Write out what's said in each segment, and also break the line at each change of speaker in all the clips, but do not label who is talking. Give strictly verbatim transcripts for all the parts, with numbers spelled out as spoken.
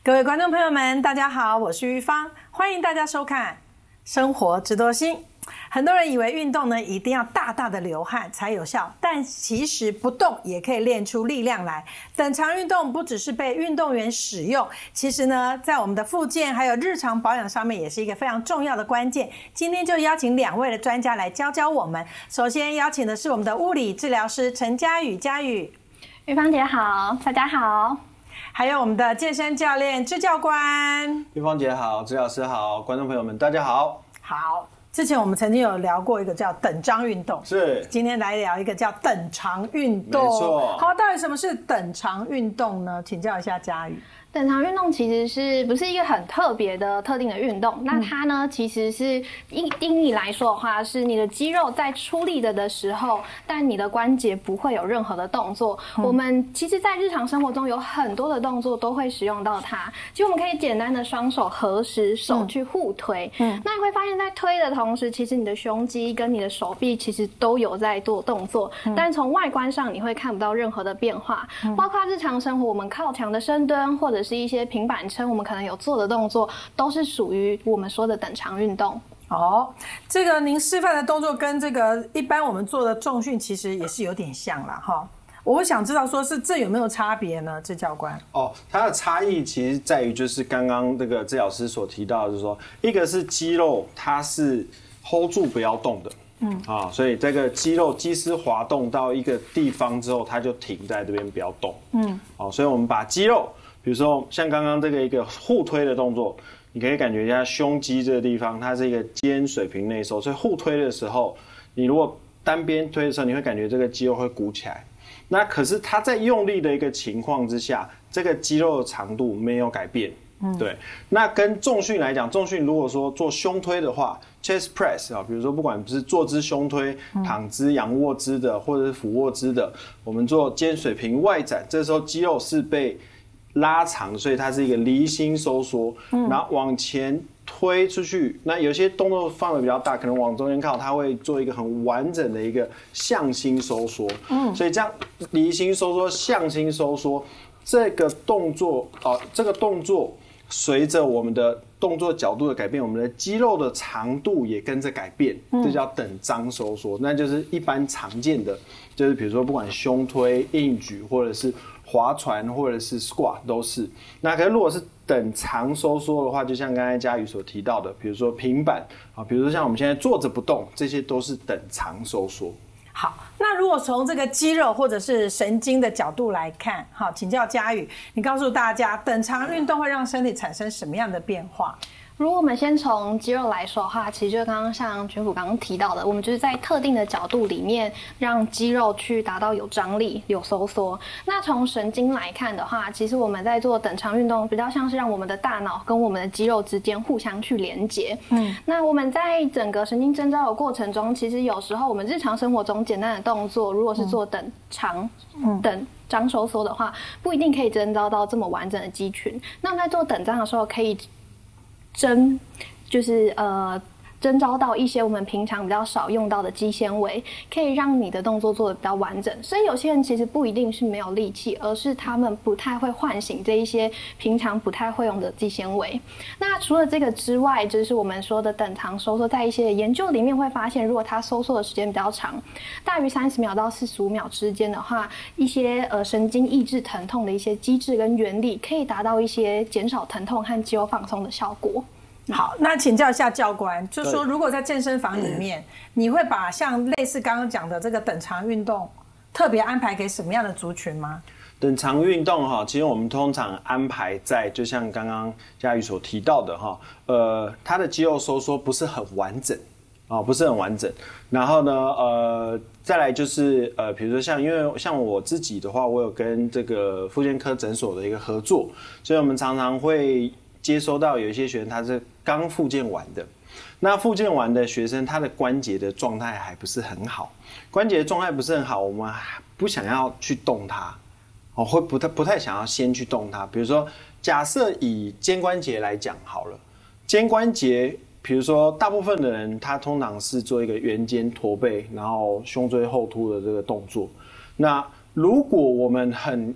各位观众朋友们，大家好，我是玉芳，欢迎大家收看《生活知多心》。很多人以为运动呢一定要大大的流汗才有效，但其实不动也可以练出力量来。等长运动不只是被运动员使用，其实呢在我们的复健还有日常保养上面也是一个非常重要的关键。今天就邀请两位的专家来教教我们。首先邀请的是我们的物理治疗师陈佳宇，佳宇。
玉芳姐好，大家好。
还有我们的健身教练支教官。
玉芳姐好，治疗师好，观众朋友们大家好。
好，之前我们曾经有聊过一个叫等张运动，
是，
今天来聊一个叫等长运动。
没错。
好，到底什么是等长运动呢？请教一下佳宇。
等长运动其实是不是一个很特别的特定的运动？那它呢，其实是定义来说的话，是你的肌肉在出力的的时候，但你的关节不会有任何的动作。嗯、我们其实，在日常生活中有很多的动作都会使用到它。其实我们可以简单的双手合十，手去互推。嗯，那你会发现在推的同时，其实你的胸肌跟你的手臂其实都有在做动作，嗯、但从外观上你会看不到任何的变化。嗯、包括日常生活，我们靠墙的深蹲或者是一些平板撑，我们可能有做的动作，都是属于我们说的等长运动。
哦，这个您示范的动作跟这个一般我们做的重训其实也是有点像啦，哈。我想知道说是这有没有差别呢？支教官。
哦，它的差异其实在于就是刚刚这个治疗师所提到的，就是说一个是肌肉它是 hold 住不要动的。嗯啊，所以这个肌肉肌丝滑动到一个地方之后，它就停在这边不要动。嗯，哦，所以我们把肌肉，比如说像刚刚这个一个互推的动作，你可以感觉一下胸肌这个地方，它是一个肩水平内收，所以互推的时候，你如果单边推的时候，你会感觉这个肌肉会鼓起来。那可是它在用力的一个情况之下，这个肌肉的长度没有改变。嗯，对。那跟重训来讲，重训如果说做胸推的话 ，chest press 啊，比如说不管是坐姿胸推、躺姿、仰卧姿的，或者是俯卧姿的，我们做肩水平外展，这时候肌肉是被拉长，所以它是一个离心收缩，嗯、然后往前推出去。那有些动作范围比较大，可能往中间靠，它会做一个很完整的一个向心收缩。嗯，所以这样离心收缩、向心收缩，这个动作啊、呃，这个动作随着我们的动作角度的改变，我们的肌肉的长度也跟着改变，嗯、这叫等张收缩。那就是一般常见的，就是比如说不管胸推、硬举，或者是划船，或者是 squat 都是。那可是如果是等长收缩的话，就像刚才佳宇所提到的，比如说平板啊，比如说像我们现在坐着不动，这些都是等长收缩。
好，那如果从这个肌肉或者是神经的角度来看，好，请教佳宇，你告诉大家，等长运动会让身体产生什么样的变化？
如果我们先从肌肉来说的话，其实就刚刚像全府刚刚提到的，我们就是在特定的角度里面让肌肉去达到有张力、有收缩。那从神经来看的话，其实我们在做等长运动，比较像是让我们的大脑跟我们的肌肉之间互相去连接。嗯，那我们在整个神经征召的过程中，其实有时候我们日常生活中简单的动作，如果是做等长、嗯、等张收缩的话，不一定可以征召到这么完整的肌群。那在做等张的时候，可以针就是呃征召到一些我们平常比较少用到的肌纤维，可以让你的动作做得比较完整。所以有些人其实不一定是没有力气，而是他们不太会唤醒这一些平常不太会用的肌纤维。那除了这个之外，就是我们说的等长收缩，在一些研究里面会发现，如果它收缩的时间比较长，大于三十秒到四十五秒之间的话，一些呃神经抑制疼痛的一些机制跟原理，可以达到一些减少疼痛和肌肉放松的效果。
好，那请教一下教官，就是说，如果在健身房里面，你会把像类似刚刚讲的这个等长运动，特别安排给什么样的族群吗？
等长运动哈，其实我们通常安排在，就像刚刚佳宇所提到的哈，呃，它的肌肉收缩不是很完整啊，不是很完整。然后呢，呃，再来就是呃，比如说像，因为像我自己的话，我有跟这个复健科诊所的一个合作，所以我们常常会接收到有一些学生他是刚复健完的，那复健完的学生他的关节的状态还不是很好，关节的状态不是很好，我们不想要去动它，哦，会不太不太想要先去动它。比如说，假设以肩关节来讲好了，肩关节，比如说大部分的人他通常是做一个圆肩驼背，然后胸椎后凸的这个动作。那如果我们很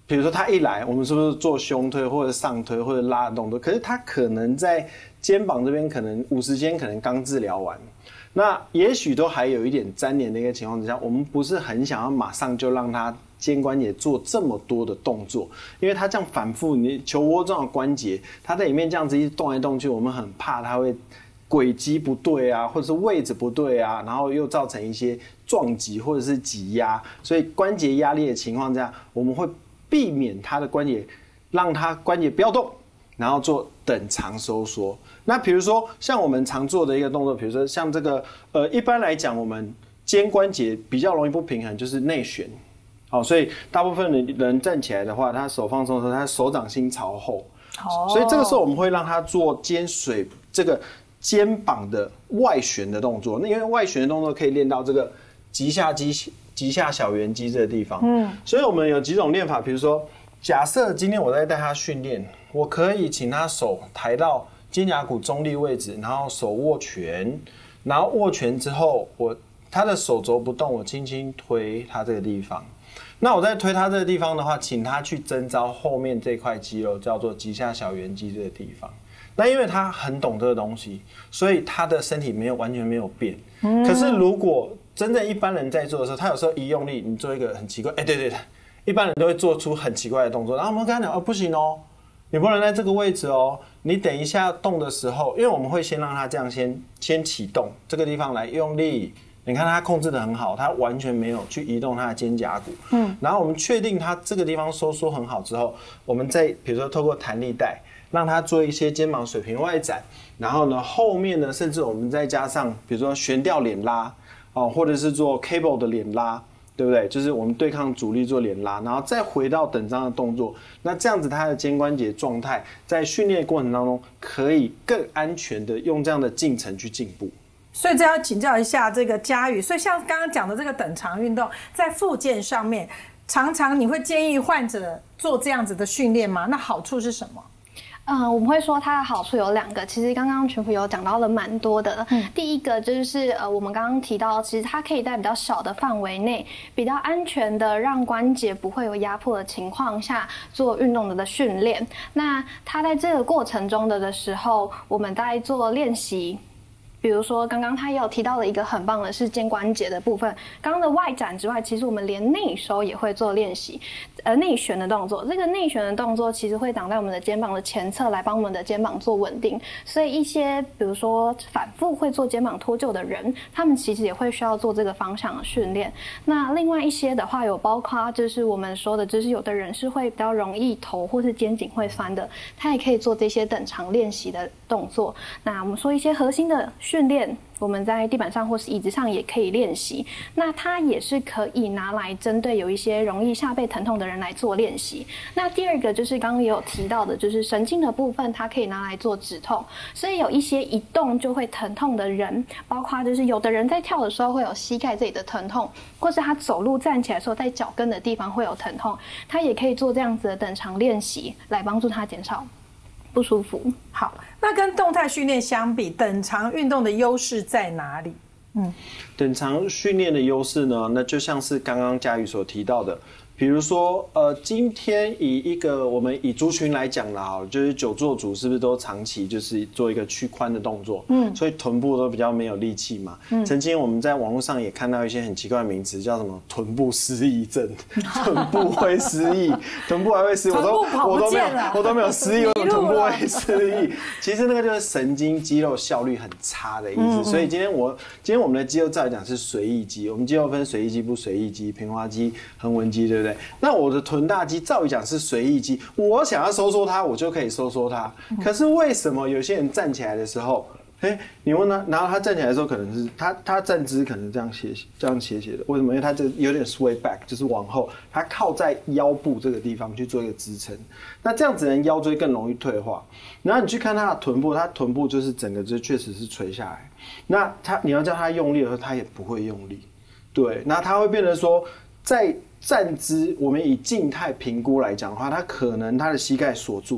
比如说他一来，我们是不是做胸推或者上推或者拉的动作？可是他可能在肩膀这边可能五十肩可能刚治疗完，那也许都还有一点粘连的一个情况之下，我们不是很想要马上就让他肩关节做这么多的动作，因为他这样反复，你球窝状的关节，他在里面这样子一直动来动去，我们很怕他会轨迹不对啊，或者是位置不对啊，然后又造成一些撞击或者是挤压，所以关节压力的情况下，我们会避免他的关节，让他关节不要动，然后做等长收缩。那比如说像我们常做的一个动作，比如说像这个，呃，一般来讲，我们肩关节比较容易不平衡，就是内旋。好，所以大部分的人站起来的话，他手放松的时候，他手掌心朝后。哦。所以这个时候我们会让他做肩水这个肩膀的外旋的动作。那因为外旋的动作可以练到这个棘下肌、棘下小圆肌这个地方。嗯。所以我们有几种练法，比如说，假设今天我在带他训练，我可以请他手抬到肩胛骨中立位置，然后手握拳，然后握拳之后，我他的手肘不动，我轻轻推他这个地方。那我在推他这个地方的话，请他去征召后面这块肌肉，叫做棘下小圆肌这个地方。那因为他很懂这个东西，所以他的身体没有完全没有变。嗯、可是如果真正一般人在做的时候，他有时候一用力，你做一个很奇怪，哎、欸，对对对，一般人都会做出很奇怪的动作。然后我们跟他讲，哦，不行哦，你不能在这个位置哦，你等一下动的时候，因为我们会先让他这样先先启动这个地方来用力。你看他控制得很好，他完全没有去移动他的肩胛骨。嗯，然后我们确定他这个地方收缩很好之后，我们再比如说透过弹力带，让他做一些肩膀水平外展，然后呢后面呢甚至我们再加上比如说悬吊脸拉哦，或者是做 cable 的脸拉，对不对？就是我们对抗阻力做脸拉，然后再回到等张的动作。那这样子他的肩关节状态在训练过程当中可以更安全的用这样的进程去进步。
所以这要请教一下这个嘉宇，所以像刚刚讲的这个等长运动，在复健上面，常常你会建议患者做这样子的训练吗？那好处是什么？
嗯，我们会说它的好处有两个，其实刚刚群辅有讲到了蛮多的。嗯，第一个就是呃，我们刚刚提到，其实它可以在比较小的范围内，比较安全的让关节不会有压迫的情况下做运动的训练。那它在这个过程中的的时候，我们在做练习。比如说，刚刚他也有提到了一个很棒的是肩关节的部分。刚刚的外展之外，其实我们连内收也会做练习，呃，内旋的动作。这个内旋的动作其实会挡在我们的肩膀的前侧，来帮我们的肩膀做稳定。所以一些比如说反复会做肩膀脱臼的人，他们其实也会需要做这个方向的训练。那另外一些的话，有包括就是我们说的，就是有的人是会比较容易头或是肩颈会酸的，他也可以做这些等长练习的动作。那我们说一些核心的训练，我们在地板上或是椅子上也可以练习。那它也是可以拿来针对有一些容易下背疼痛的人来做练习。那第二个就是刚刚也有提到的，就是神经的部分，它可以拿来做止痛。所以有一些一动就会疼痛的人，包括就是有的人在跳的时候会有膝盖这里的疼痛，或是他走路站起来的时候在脚跟的地方会有疼痛，他也可以做这样子的等长练习来帮助他减少不舒服。
好，那跟动态训练相比，等长运动的优势在哪里？嗯，
等长训练的优势呢，那就像是刚刚嘉宇所提到的，比如说，呃，今天以一个我们以族群来讲啦，就是久坐族是不是都长期就是做一个屈髋的动作，嗯，所以臀部都比较没有力气嘛。嗯，曾经我们在网络上也看到一些很奇怪的名词，叫什么臀部失忆症，臀部会失忆，臀部还会失忆，我都我都没有我都没有失忆，我臀部会失忆。其实那个就是神经肌肉效率很差的意思。嗯嗯，所以今天我今天我们的肌肉照来讲是随意肌，我们肌肉分随意肌、不随意肌、平滑肌、横纹肌，对不对？那我的臀大肌照理讲是随意肌，我想要收缩它，我就可以收缩它。可是为什么有些人站起来的时候，哎，你问他，然后他站起来的时候，可能是他他站姿可能这样斜这样斜斜的，为什么？因为他这有点 sway back， 就是往后，他靠在腰部这个地方去做一个支撑。那这样子人腰椎更容易退化。然后你去看他的臀部，他臀部就是整个就确实是垂下来。那他你要叫他用力的时候，他也不会用力。对，那他会变成说在站姿，我们以静态评估来讲的话，他可能他的膝盖锁住，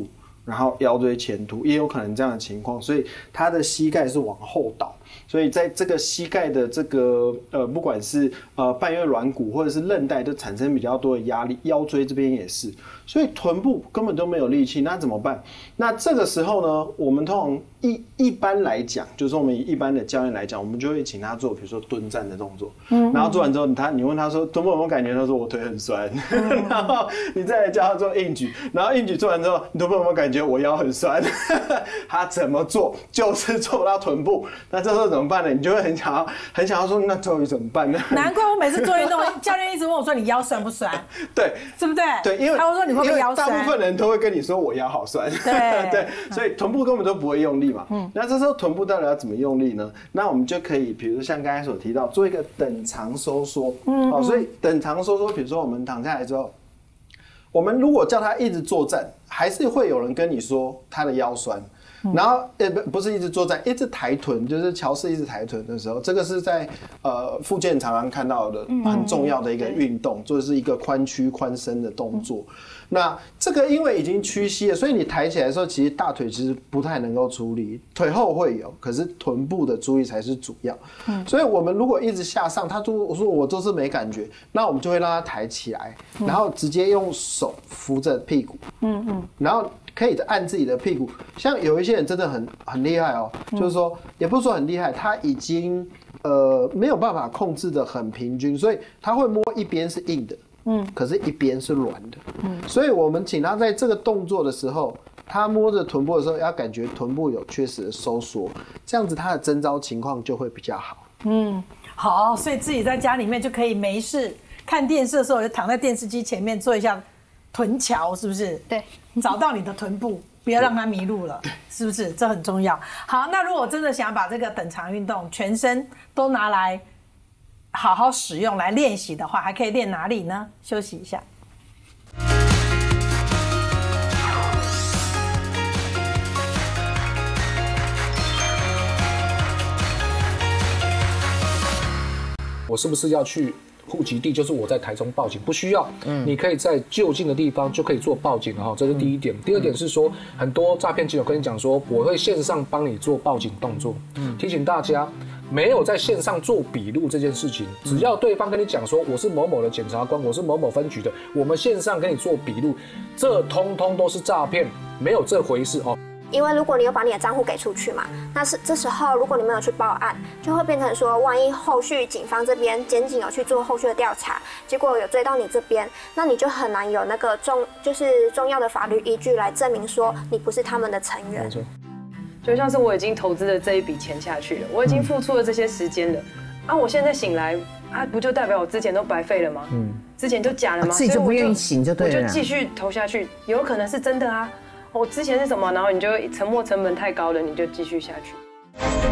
然后腰椎前凸，也有可能这样的情况，所以他的膝盖是往后倒，所以在这个膝盖的这个呃，不管是呃半月软骨或者是韧带，都产生比较多的压力，腰椎这边也是，所以臀部根本都没有力气，那怎么办？那这个时候呢，我们通常一一般来讲，就是说我们以一般的教练来讲，我们就会请他做，比如说蹲站的动作，嗯，然后做完之后，他你问他说臀部有没有感觉？他说我腿很酸，嗯、然后你再来教他做硬举，然后硬举做完之后，你臀部有没有感觉？我腰很酸，他怎么做就是做不到臀部，那这时候怎么办呢？你就会很想要很想要说，那终于怎么办呢？
难怪我每次做运动，教练一直问我说你腰酸不酸？
对，
对不对？
对，因为
他会说你会不会腰酸？
大部分人都会跟你说我腰好酸，
对
对，所以臀部根本都不会用力嘛。嗯，那这时候臀部到底要怎么用力呢？那我们就可以，比如像刚才所提到，做一个等长收缩。嗯，好，所以等长收缩，比如说我们躺下来之后。我们如果叫他一直作战，还是会有人跟你说他的腰酸，嗯、然后呃不不是一直作战，一直抬臀，就是乔氏一直抬臀的时候，这个是在呃复健常常看到的很重要的一个运动，嗯、就是一个髋屈髋伸的动作。嗯、那这个因为已经屈膝了，所以你抬起来的时候，其实大腿其实不太能够出力，腿后会有，可是臀部的注意才是主要。嗯、所以我们如果一直下上，他就说我都是没感觉，那我们就会让他抬起来，嗯、然后直接用手扶着屁股，嗯嗯，然后可以按自己的屁股。像有一些人真的很很厉害哦，嗯、就是说也不是说很厉害，他已经呃没有办法控制的很平均，所以他会摸一边是硬的。嗯，可是一边是软的，嗯，所以我们请他在这个动作的时候，他摸着臀部的时候，要感觉臀部有确实的收缩，这样子他的征召情况就会比较好。嗯，
好，所以自己在家里面就可以没事看电视的时候，就躺在电视机前面做一下臀桥，是不是？
对，
找到你的臀部，不要让它迷路了，是不是？这很重要。好，那如果真的想把这个等长运动全身都拿来好好使用来练习的话，还可以练哪里呢？休息一下。
我是不是要去户籍地？就是我在台中报警，不需要。嗯，你可以在就近的地方就可以做报警哈，这是第一点。嗯、第二点是说，很多诈骗集团跟你讲说，我会线上帮你做报警动作。嗯，提醒大家。没有在线上做笔录这件事情，只要对方跟你讲说我是某某的检察官，我是某某分局的，我们线上跟你做笔录，这通通都是诈骗，没有这回事哦。
因为如果你有把你的账户给出去嘛，那是这时候如果你没有去报案，就会变成说，万一后续警方这边检警有去做后续的调查，结果有追到你这边，那你就很难有那个重就是重要的法律依据来证明说你不是他们的成员。
没错。
就像是我已经投资了这一笔钱下去了，我已经付出了这些时间了，啊，我现在醒来，啊，不就代表我之前都白费了吗？嗯，之前就假了吗？
自己就不愿意醒就对了，
我就继续投下去，有可能是真的啊。我之前是什么，然后你就沉没成本太高了，你就继续下去。